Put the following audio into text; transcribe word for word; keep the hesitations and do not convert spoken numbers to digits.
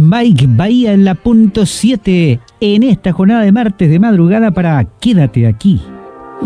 Mike Bahía en la punto siete en esta jornada de martes de madrugada para Quédate Aquí.